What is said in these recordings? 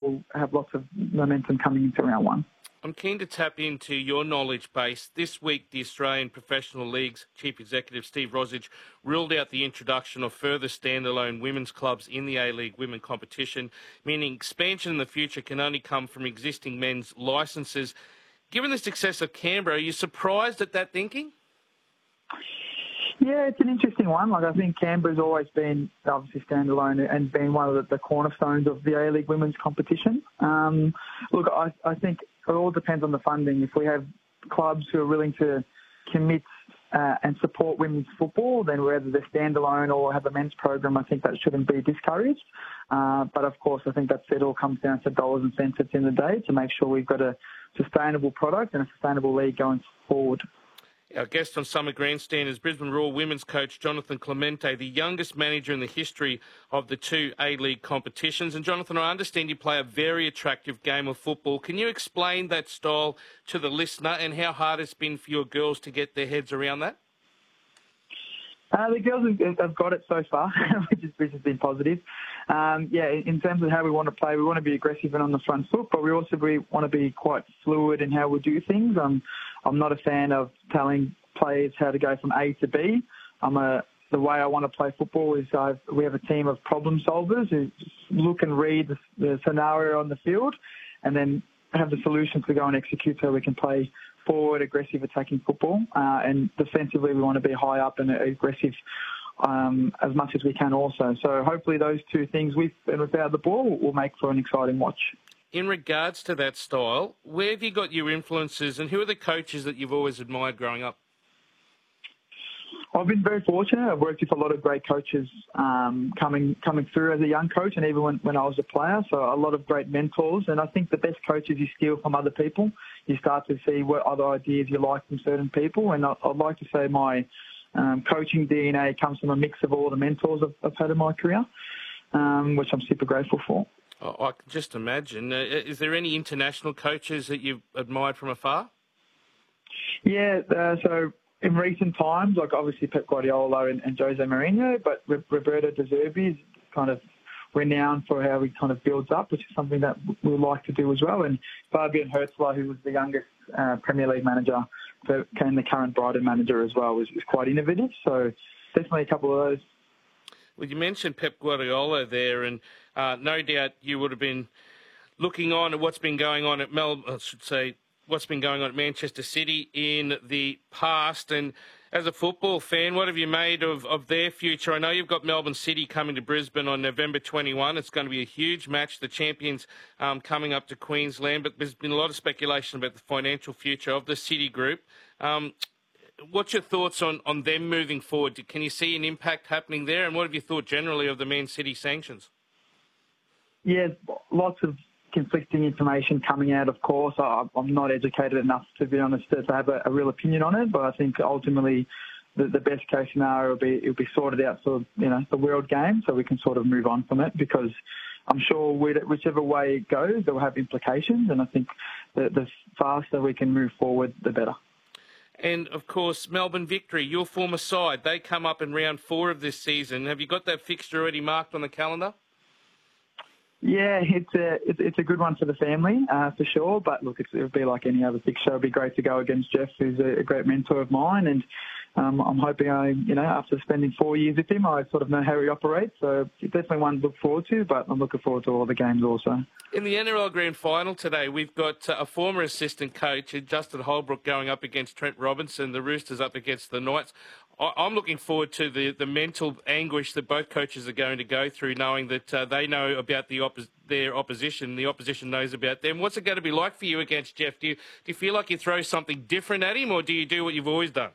we'll have lots of momentum coming into round one. I'm keen to tap into your knowledge base. This week, the Australian Professional League's Chief Executive, Steve Rosich, ruled out the introduction of further standalone women's clubs in the A-League women competition, meaning expansion in the future can only come from existing men's licences. Given the success of Canberra, are you surprised at that thinking? Yeah, it's an interesting one. I think Canberra's always been obviously standalone and been one of the cornerstones of the A-League women's competition. Look, I think it all depends on the funding. If we have clubs who are willing to commit and support women's football, then whether they're standalone or have a men's program, I think that shouldn't be discouraged. But of course, I think that it all comes down to dollars and cents at the end of the day to make sure we've got a sustainable product and a sustainable league going forward. Our guest on Summer Grandstand is Brisbane Roar women's coach Jonathan Clemente, the youngest manager in the history of the two A-League competitions. And Jonathan, I understand you play a very attractive game of football. Can you explain that style to the listener and how hard it's been for your girls to get their heads around that? The girls have got it so far, which has been positive. In terms of how we want to play, we want to be aggressive and on the front foot, but we also want to be quite fluid in how we do things. I'm not a fan of telling players how to go from A to B. The way I want to play football is we have a team of problem solvers who look and read the scenario on the field and then have the solutions to go and execute so we can play forward, aggressive, attacking football. And defensively, we want to be high up and aggressive as much as we can also. So hopefully those two things, with and without the ball, will make for an exciting watch. In regards to that style, where have you got your influences and who are the coaches that you've always admired growing up? I've been very fortunate. I've worked with a lot of great coaches coming through as a young coach and even when I was a player, so a lot of great mentors. And I think the best coaches you steal from other people. You start to see what other ideas you like from certain people. And I'd like to say my coaching DNA comes from a mix of all the mentors I've had in my career, which I'm super grateful for. Oh, I can just imagine. Is there any international coaches that you've admired from afar? Yeah, so in recent times, like obviously Pep Guardiola and Jose Mourinho, but Roberto De Zerbi is kind of renowned for how he kind of builds up, which is something that we like to do as well. And Fabian Hürzeler, who was the youngest Premier League manager, became the current Brighton manager as well, was quite innovative. So definitely a couple of those. Well, you mentioned Pep Guardiola there, and no doubt you would have been looking on at what's been going on at what's been going on at Manchester City in the past. And as a football fan, what have you made of their future? I know you've got Melbourne City coming to Brisbane on November 21. It's going to be a huge match, the champions coming up to Queensland, but there's been a lot of speculation about the financial future of the City Group. What's your thoughts on them moving forward? Can you see an impact happening there? And what have you thought generally of the Man City sanctions? Yeah, lots of conflicting information coming out, of course. I'm not educated enough, to be honest, to have a real opinion on it, but I think ultimately the best case scenario it'll be sorted out for the world game so we can sort of move on from it, because I'm sure whichever way it goes, it will have implications, and I think the faster we can move forward, the better. And, of course, Melbourne Victory, your former side, they come up in round 4 of this season. Have you got that fixture already marked on the calendar? Yeah, it's a good one for the family, for sure. But look, it'll be like any other fixture. It'll be great to go against Jeff, who's a great mentor of mine. And I'm hoping after spending 4 years with him, I sort of know how he operates. So it's definitely one to look forward to, but I'm looking forward to all the games also. In the NRL Grand Final today, we've got a former assistant coach, Justin Holbrook, going up against Trent Robinson, the Roosters up against the Knights. I'm looking forward to the mental anguish that both coaches are going to go through, knowing that they know about their opposition, the opposition knows about them. What's it going to be like for you against Jeff? Do you feel like you throw something different at him, or do you do what you've always done?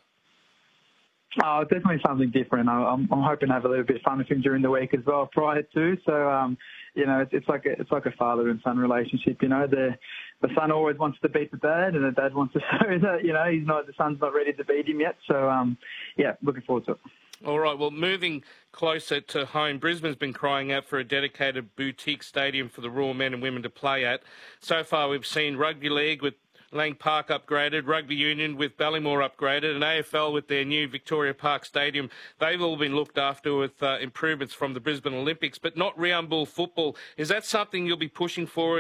Oh, definitely something different. I'm hoping to have a little bit of fun with him during the week as well, prior to. So, it's like a father and son relationship. The son always wants to beat the dad, and the dad wants to show that the son's not ready to beat him yet. So, looking forward to it. All right. Well, moving closer to home, Brisbane's been crying out for a dedicated boutique stadium for the Roar men and women to play at. So far, we've seen rugby league with Lang Park upgraded, rugby union with Ballymore upgraded, and AFL with their new Victoria Park Stadium. They've all been looked after with improvements from the Brisbane Olympics, but not round ball football. Is that something you'll be pushing for